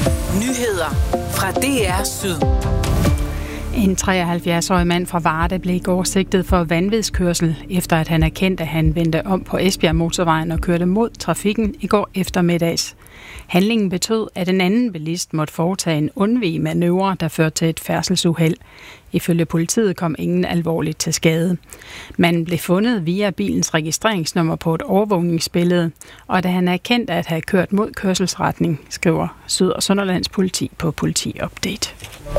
Nyheder fra DR Syd. En 73-årig mand fra Varde blev i går sigtet for vanvidskørsel, efter at han erkendte, at han vendte om på Esbjerg Motorvejen og kørte mod trafikken i går eftermiddags. Handlingen betød, at en anden bilist måtte foretage en undvigemanøvre, der førte til et færdselsuheld. Ifølge politiet kom ingen alvorligt til skade. Manden blev fundet via bilens registreringsnummer på et overvågningsbillede, og da han erkendte at have kørt mod kørselsretning, skriver Syd- og Sønderlands politi på Politi-update.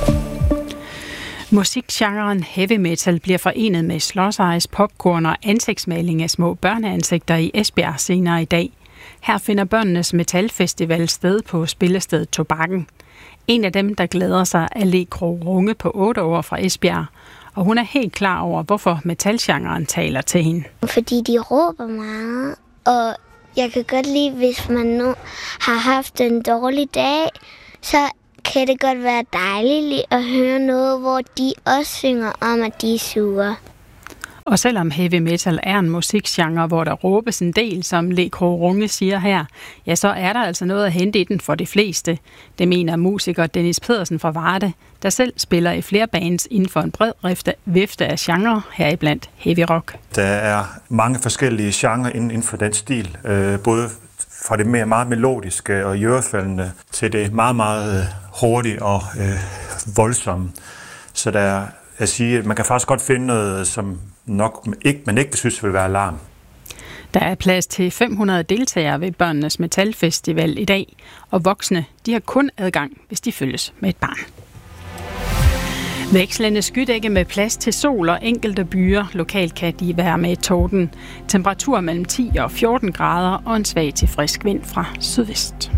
Musikgenren heavy metal bliver forenet med slåsejs, popcorn og ansigtsmaling af små børneansigter i Esbjerg senere i dag. Her finder børnenes metalfestival sted på spillestedet Tobakken. En af dem, der glæder sig, er Le Krog Runge på 8 år fra Esbjerg. Og hun er helt klar over, hvorfor metalgenren taler til hende. Fordi de råber meget, og jeg kan godt lide, hvis man nu har haft en dårlig dag, så kan det godt være dejligt at høre noget, hvor de også synger om, at de er sure. Og selvom heavy metal er en musikgenre, hvor der råbes en del, som Le Krog Runge siger her, ja, så er der altså noget at hente i den for de fleste. Det mener musiker Dennis Pedersen fra Varde, der selv spiller i flere bands inden for en bred vifte af genre, heriblandt heavy rock. Der er mange forskellige genrer inden for den stil, både fra det mere meget melodiske og iørefaldende til det meget, meget hurtige og voldsomme. Så der jeg siger, at man kan faktisk godt finde noget, som man ikke synes vil være alarm. Der er plads til 500 deltagere ved Børnenes Metalfestival i dag, og voksne de har kun adgang, hvis de følges med et barn. Vekslende skydække med plads til sol og enkelte byer. Lokalt kan de være med torden. Temperatur mellem 10 og 14 grader og en svag til frisk vind fra sydvest.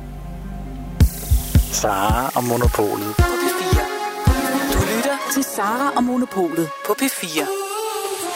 Sara og Monopolet På P4. Du lytter til Sara og Monopolet på P4.